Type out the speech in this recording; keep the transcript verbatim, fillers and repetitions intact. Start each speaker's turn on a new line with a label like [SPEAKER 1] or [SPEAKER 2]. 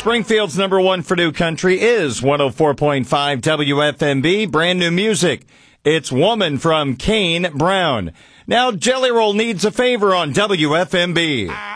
[SPEAKER 1] Springfield's number one for new country is one oh four point five W F M B. Brand new music. It's Woman from Kane Brown. Now Jelly Roll needs a favor on W F M B.